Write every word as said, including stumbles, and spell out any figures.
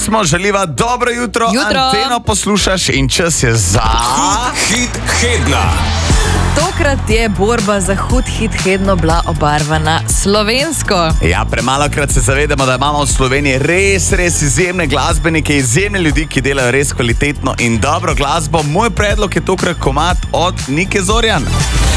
smo, želiva dobro jutro, jutro. Anteno poslušaš in čas je za... Hit Hedna. Tokrat je borba za hud hit Hedno bila obarvana slovensko. Ja, premalokrat se zavedamo, da imamo v Sloveniji res, res izjemne glasbenike, izjemne ljudi, ki delajo res kvalitetno in dobro glasbo. Moj predlog je tokrat komad od Nike Zorjan.